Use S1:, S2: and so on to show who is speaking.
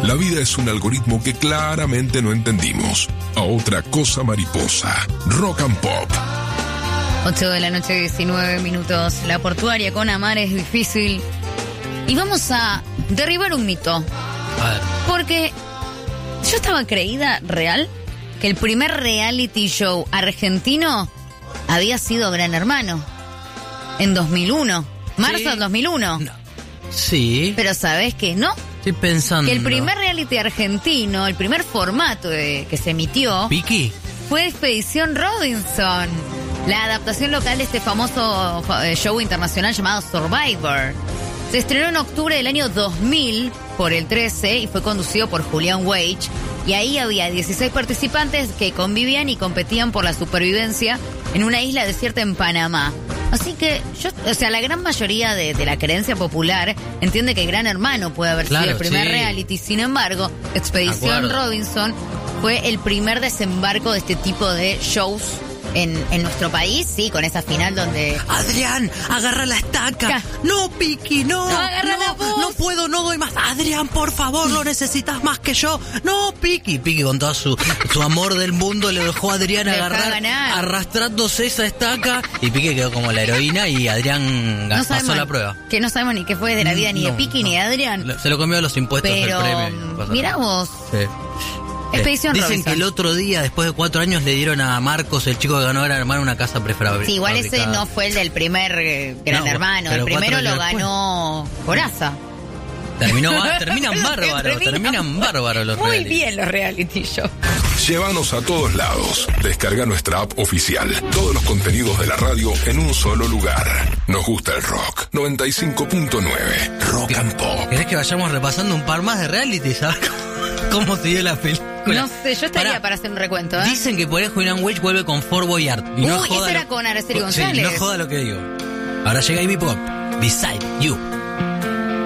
S1: La vida es un algoritmo que claramente no entendimos. A otra cosa mariposa. Rock and Pop.
S2: 8 de la noche, 19 minutos. La portuaria con Amar es difícil. Y vamos a derribar un mito.
S3: A ver.
S2: Porque yo estaba creída real que el primer reality show argentino había sido Gran Hermano. En 2001. Marzo del 2001.
S3: No. Sí.
S2: Pero ¿sabés que no?
S3: Estoy pensando.
S2: Que el primer reality argentino, el primer formato que se emitió...
S3: ¿Piki?
S2: Fue Expedición Robinson, la adaptación local de este famoso show internacional llamado Survivor. Se estrenó en octubre del año 2000 por el 13 y fue conducido por Julián Weich. Y ahí había 16 participantes que convivían y competían por la supervivencia en una isla desierta en Panamá. Así que la gran mayoría de la creencia popular entiende que Gran Hermano puede haber sido el primer reality. Sin embargo, Expedición Robinson fue el primer desembarco de este tipo de shows en nuestro país, sí, con esa final donde...
S3: Adrián, agarra la estaca. No, Piki, no.
S2: No, agarra vos.
S3: No puedo, no doy más. Adrián, por favor, lo necesitas más que yo. No, Piki. Piki con todo su amor del mundo le dejó a Adrián agarrar, arrastrándose esa estaca. Y Piki quedó como la heroína y Adrián pasó la prueba.
S2: Que no sabemos ni qué fue de la vida ni de Piki ni de Adrián.
S3: Se lo comió a los impuestos del premio.
S2: Mirá vos.
S3: Sí.
S2: Expedición
S3: Dicen
S2: Robinson.
S3: que el otro día, después de 4 años, le dieron a Marcos, el chico que ganó Gran Hermano, una casa prefabricada.
S2: Sí, igual ese no fue el del primer Gran Hermano. El primero lo ganó Coraza.
S3: Terminan bárbaros los
S2: muy
S3: reality.
S2: Bien los reality shows.
S1: Llévanos a todos lados. Descarga nuestra app oficial. Todos los contenidos de la radio en un solo lugar. Nos gusta el rock. 95.9. Rock and Pop.
S3: ¿Querés que vayamos repasando un par más de reality? ¿Sabes cómo siguió la película?
S2: No sé, yo estaría para hacer un recuento, ¿eh?
S3: Dicen que por ahí Julián Weich vuelve con Fort Boyard. Y no
S2: ese era con Araceli González.
S3: Sí, no joda lo que digo. Ahora llega Amy Pop. Beside You.